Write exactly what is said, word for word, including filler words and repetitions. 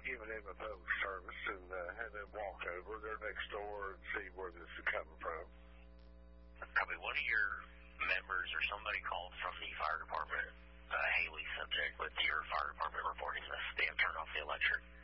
giving him a phone service and uh, had them walk over there next door and see where this is coming from. Probably one of your members or somebody called from the fire department, uh, Haley subject, with your fire department reporting this. They have turned off the electric.